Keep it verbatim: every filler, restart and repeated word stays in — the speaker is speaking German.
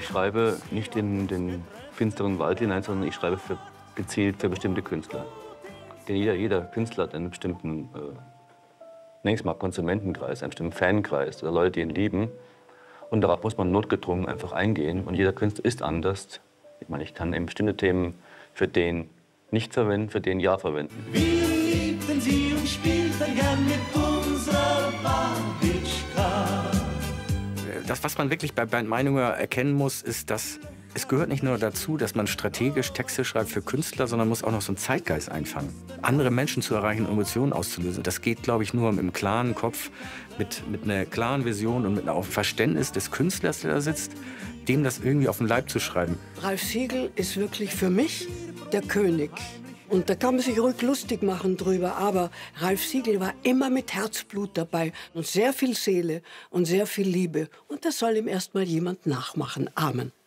Ich schreibe nicht in den finsteren Wald hinein, sondern ich schreibe für, gezielt für bestimmte Künstler. Denn jeder, jeder Künstler hat einen bestimmten, äh, nächstes Mal Konsumentenkreis, einen bestimmten Fankreis oder Leute, die ihn lieben. Und darauf muss man notgedrungen einfach eingehen. Und jeder Künstler ist anders. Ich meine, ich kann eben bestimmte Themen für den nicht verwenden, für den ja verwenden. Wir liebten sie und spielten gern mit unserer Babitschka. Das, was man wirklich bei Bernd Meininger erkennen muss, ist, dass es gehört nicht nur dazu, dass man strategisch Texte schreibt für Künstler, sondern muss auch noch so einen Zeitgeist einfangen. Andere Menschen zu erreichen, Emotionen auszulösen, das geht, glaube ich, nur im klaren Kopf, mit, mit einer klaren Vision und mit einem Verständnis des Künstlers, der da sitzt, dem das irgendwie auf den Leib zu schreiben. Ralf Siegel ist wirklich für mich der König. Und da kann man sich ruhig lustig machen drüber, aber Ralf Siegel war immer mit Herzblut dabei und sehr viel Seele und sehr viel Liebe. Und das soll ihm erst mal jemand nachmachen. Amen.